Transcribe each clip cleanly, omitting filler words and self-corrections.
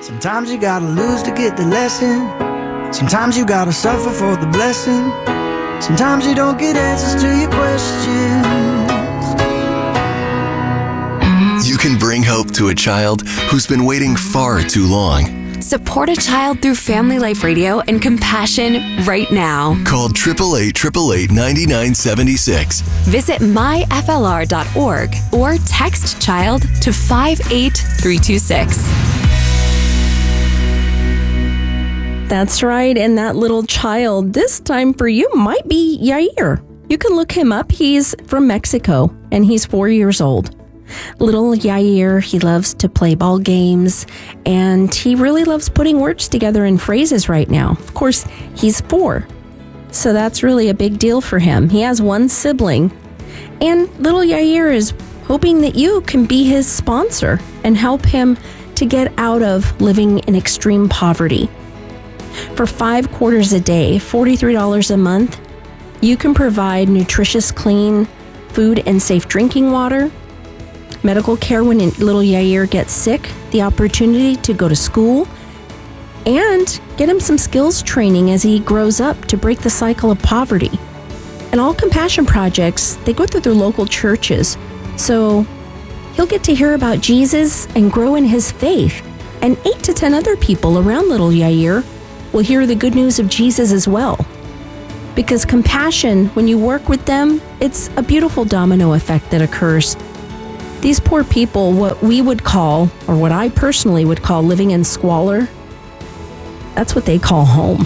Sometimes you gotta lose to get the lesson. Sometimes you gotta suffer for the blessing. Sometimes you don't get answers to your questions. You can bring hope to a child who's been waiting far too long. Support a child through Family Life Radio and Compassion right now. Call 888-888-9976. Visit myflr.org or text CHILD to 58326. That's right, and that little child this time for you might be Yair. You can look him up. He's from Mexico, and he's 4 years old. Little Yair, he loves to play ball games, and he really loves putting words together in phrases right now. Of course, he's 4, so that's really a big deal for him. He has one sibling, and little Yair is hoping that you can be his sponsor and help him to get out of living in extreme poverty. For 5 quarters a day, $43 a month, you can provide nutritious, clean food and safe drinking water, medical care when little Yair gets sick, the opportunity to go to school, and get him some skills training as he grows up to break the cycle of poverty. And all compassion projects, they go through their local churches, so he'll get to hear about Jesus and grow in his faith. And 8 to 10 other people around little Yair will hear the good news of Jesus as well. Because compassion, when you work with them, it's a beautiful domino effect that occurs. These poor people, what we would call, or what I personally would call living in squalor, that's what they call home.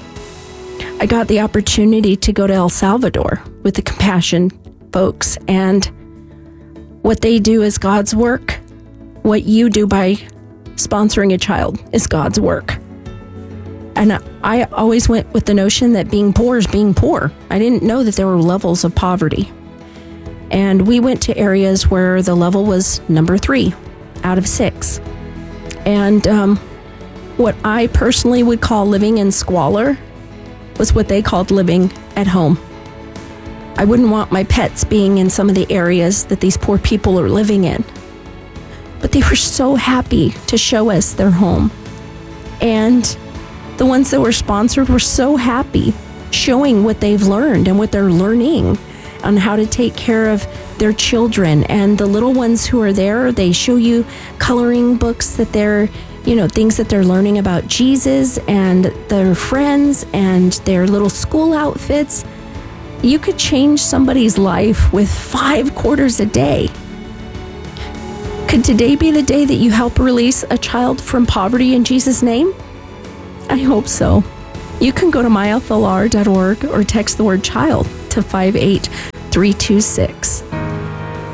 I got the opportunity to go to El Salvador with the compassion folks, and what they do is God's work. What you do by sponsoring a child is God's work. And I always went with the notion that being poor is being poor. I didn't know that there were levels of poverty. And we went to areas where the level was number 3 out of 6. And what I personally would call living in squalor was what they called living at home. I wouldn't want my pets being in some of the areas that these poor people are living in. But they were so happy to show us their home. And the ones that were sponsored were so happy showing what they've learned and what they're learning on how to take care of their children. And the little ones who are there, they show you coloring books that they're, things that they're learning about Jesus and their friends and their little school outfits. You could change somebody's life with 5 quarters a day. Could today be the day that you help release a child from poverty in Jesus' name? I hope so. You can go to myflr.org or text the word child to 58326.